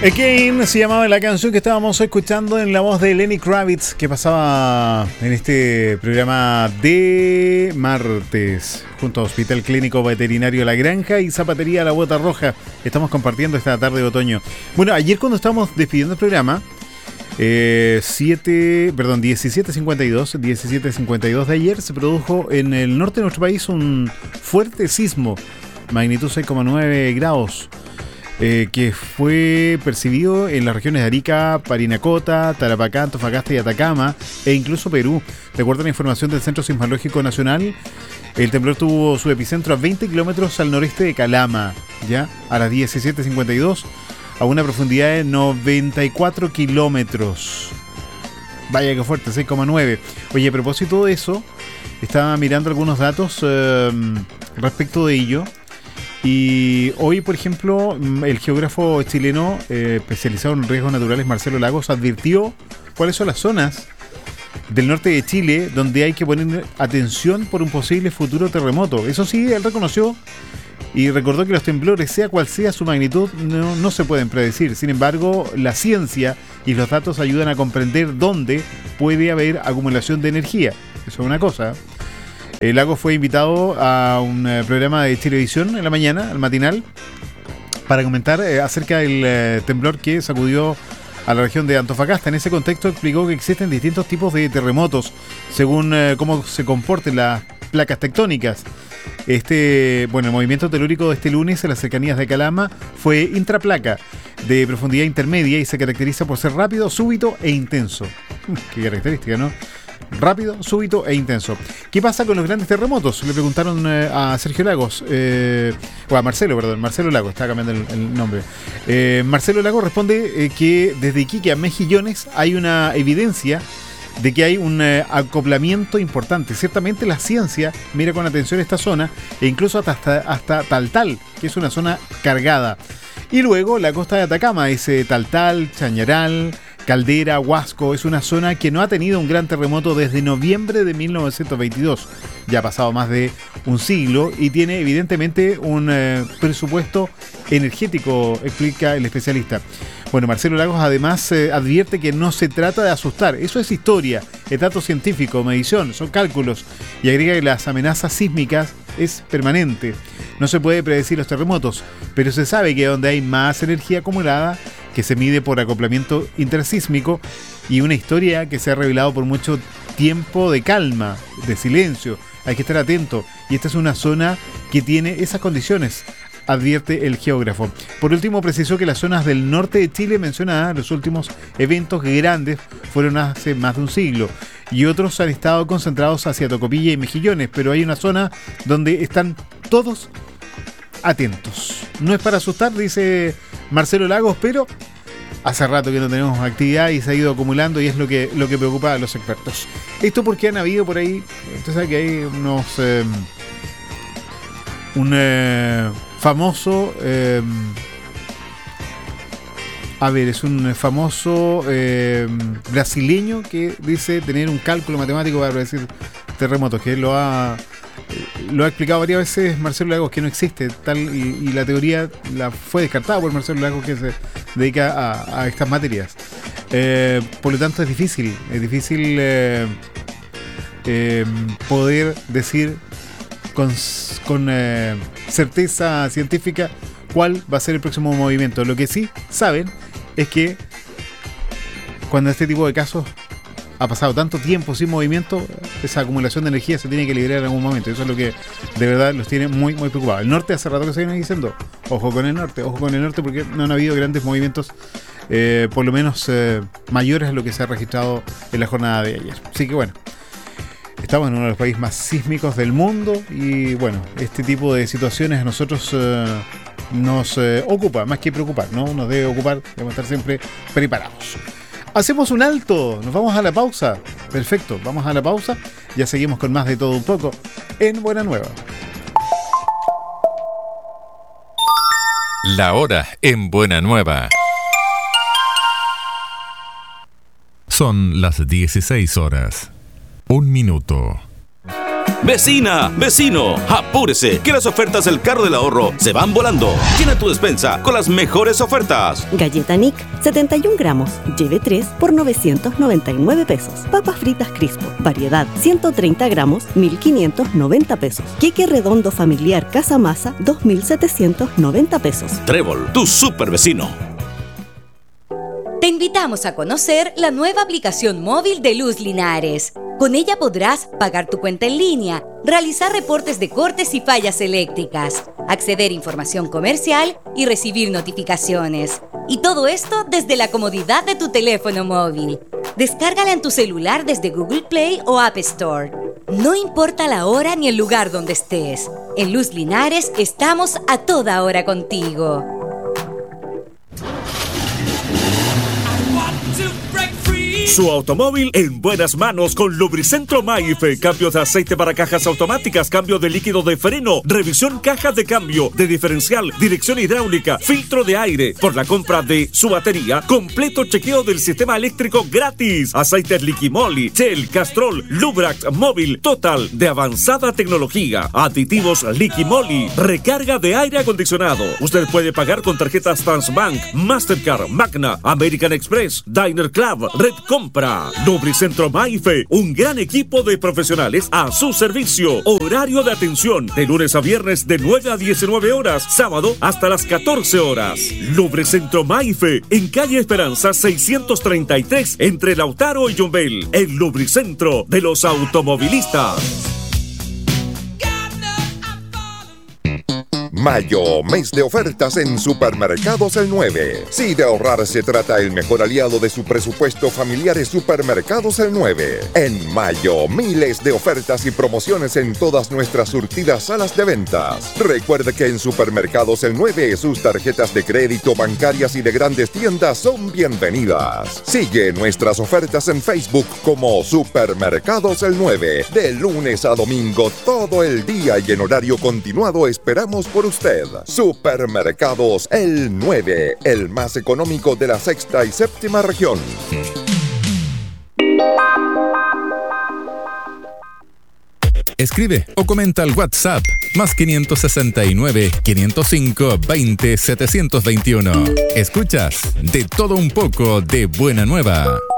Again se llamaba la canción que estábamos escuchando en la voz de Lenny Kravitz, que pasaba en este programa de martes junto a Hospital Clínico Veterinario La Granja y Zapatería La Bota Roja. Estamos compartiendo esta tarde de otoño. Bueno, ayer cuando estábamos despidiendo el programa, 17:52 de ayer, se produjo en el norte de nuestro país un fuerte sismo, magnitud 6,9 grados. Que fue percibido en las regiones de Arica, Parinacota, Tarapacá, Antofagasta y Atacama, e incluso Perú. De acuerdo a la información del Centro Sismológico Nacional, el temblor tuvo su epicentro a 20 kilómetros al noreste de Calama, ya a las 17:52, a una profundidad de 94 kilómetros. Vaya que fuerte, 6,9. Oye, a propósito de eso, estaba mirando algunos datos respecto de ello. Y hoy, por ejemplo, el geógrafo chileno especializado en riesgos naturales, Marcelo Lagos, advirtió cuáles son las zonas del norte de Chile donde hay que poner atención por un posible futuro terremoto. Eso sí, él reconoció y recordó que los temblores, sea cual sea su magnitud, no se pueden predecir. Sin embargo, la ciencia y los datos ayudan a comprender dónde puede haber acumulación de energía. Eso es una cosa. Lagos fue invitado a un programa de Chilevisión en la mañana, al matinal, para comentar acerca del temblor que sacudió a la región de Antofagasta. En ese contexto explicó que existen distintos tipos de terremotos según cómo se comporten las placas tectónicas. El movimiento telúrico de este lunes en las cercanías de Calama fue intraplaca, de profundidad intermedia, y se caracteriza por ser rápido, súbito e intenso. Qué característica, ¿no? Rápido, súbito e intenso. ¿Qué pasa con los grandes terremotos? Le preguntaron a Sergio Lagos, o a Marcelo Lagos, está cambiando el nombre. Marcelo Lagos responde que desde Iquique a Mejillones hay una evidencia de que hay un acoplamiento importante. Ciertamente la ciencia mira con atención esta zona, e incluso hasta Taltal, que es una zona cargada. Y luego la costa de Atacama, ese Taltal, Chañaral, Caldera, Huasco, es una zona que no ha tenido un gran terremoto desde noviembre de 1922. Ya ha pasado más de un siglo y tiene evidentemente un presupuesto energético, explica el especialista. Bueno, Marcelo Lagos además advierte que no se trata de asustar. Eso es historia, es dato científico, medición, son cálculos. Y agrega que las amenazas sísmicas es permanente. No se puede predecir los terremotos, pero se sabe que donde hay más energía acumulada, que se mide por acoplamiento intersísmico, y una historia que se ha revelado por mucho tiempo de calma, de silencio. Hay que estar atento, y esta es una zona que tiene esas condiciones, advierte el geógrafo. Por último, precisó que las zonas del norte de Chile mencionadas, los últimos eventos grandes fueron hace más de un siglo, y otros han estado concentrados hacia Tocopilla y Mejillones, pero hay una zona donde están todos atentos. No es para asustar, dice Marcelo Lagos, pero hace rato que no tenemos actividad y se ha ido acumulando, y es lo que preocupa a los expertos. Esto porque han habido por ahí, usted sabe que hay unos famoso es un famoso brasileño que dice tener un cálculo matemático para predecir terremotos, que lo ha explicado varias veces Marcelo Lagos, que no existe tal, y la teoría fue descartada por Marcelo Lagos, que se dedica a estas materias. Por lo tanto es difícil poder decir con certeza científica cuál va a ser el próximo movimiento. Lo que sí saben es que cuando este tipo de casos ha pasado tanto tiempo sin movimiento, esa acumulación de energía se tiene que liberar en algún momento. Eso es lo que de verdad los tiene muy, muy preocupados. El norte, hace rato que se viene diciendo, ojo con el norte, porque no han habido grandes movimientos, por lo menos mayores a lo que se ha registrado en la jornada de ayer. Así que bueno, estamos en uno de los países más sísmicos del mundo, y bueno, este tipo de situaciones a nosotros nos ocupa, más que preocupar, ¿no? Nos debe ocupar, debemos estar siempre preparados. Hacemos un alto, nos vamos a la pausa. Perfecto, vamos a la pausa. Ya seguimos con más de todo un poco en Buena Nueva. La hora en Buena Nueva. Son las 16 horas. 1 minuto. Vecina, vecino, apúrese, que las ofertas del carro del ahorro se van volando. Llena tu despensa con las mejores ofertas. Galleta Nick, 71 gramos, lleve 3 por 999 pesos. Papas fritas Crispo, variedad, 130 gramos, 1.590 pesos. Queque redondo familiar Casa Masa, 2.790 pesos. Trébol, tu super vecino. Te invitamos a conocer la nueva aplicación móvil de Luz Linares. Con ella podrás pagar tu cuenta en línea, realizar reportes de cortes y fallas eléctricas, acceder a información comercial y recibir notificaciones. Y todo esto desde la comodidad de tu teléfono móvil. Descárgala en tu celular desde Google Play o App Store. No importa la hora ni el lugar donde estés. En Luz Linares estamos a toda hora contigo. Su automóvil en buenas manos con Lubricentro Maife. Cambio de aceite para cajas automáticas, cambio de líquido de freno, revisión cajas de cambio, de diferencial, dirección hidráulica, filtro de aire. Por la compra de su batería, completo chequeo del sistema eléctrico gratis. Aceites Liquimoli, Shell, Castrol, Lubrax, Móvil, Total, de avanzada tecnología. Aditivos Liquimoli, recarga de aire acondicionado. Usted puede pagar con tarjetas Transbank, Mastercard, Magna, American Express, Diner Club, Red Compra. Lubricentro Maife, un gran equipo de profesionales a su servicio. Horario de atención de lunes a viernes de 9 a 19 horas, sábado hasta las 14 horas. Lubricentro Maife, en calle Esperanza 633, entre Lautaro y Yumbel. El lubricentro de los automovilistas. Mayo, mes de ofertas en Supermercados El 9. Si de ahorrar se trata, el mejor aliado de su presupuesto familiar es Supermercados El 9. En mayo, miles de ofertas y promociones en todas nuestras surtidas salas de ventas. Recuerde que en Supermercados El 9 sus tarjetas de crédito, bancarias y de grandes tiendas son bienvenidas. Sigue nuestras ofertas en Facebook como Supermercados El 9. De lunes a domingo, todo el día y en horario continuado esperamos por usted. Supermercados El 9, el más económico de la sexta y séptima región. Escribe o comenta al WhatsApp más 569 505 20 721. Escuchas De Todo Un Poco de Buena Nueva.